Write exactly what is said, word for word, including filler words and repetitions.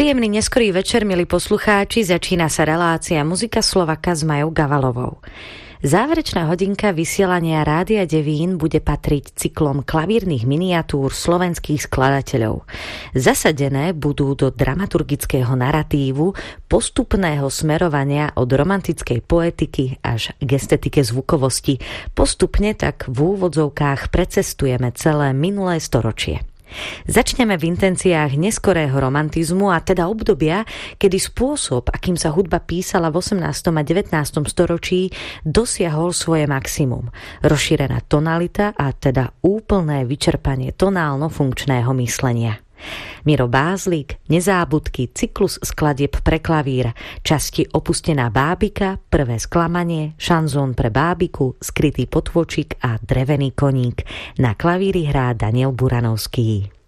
Príjemný neskorý večer, milí poslucháči, začína sa relácia Muzika Slovaka s Majou Gavalovou. Záverečná hodinka vysielania Rádia Devín bude patriť cyklom klavírnych miniatúr slovenských skladateľov. Zasadené budú do dramaturgického naratívu postupného smerovania od romantickej poetiky až k estetike zvukovosti. Postupne tak v úvodzovkách precestujeme celé minulé storočie. Začneme v intenciách neskorého romantizmu, a teda obdobia, kedy spôsob, akým sa hudba písala v osemnástom a devätnástom storočí, dosiahol svoje maximum. Rozšírená tonalita a teda úplné vyčerpanie tonálno-funkčného myslenia. Miro Bázlik, Nezábudky, cyklus skladieb pre klavír, časti Opustená bábika, Prvé sklamanie, Šanzón pre bábiku, Skrytý potôčik a Drevený koník. Na klavíri hrá Daniel Buranovský.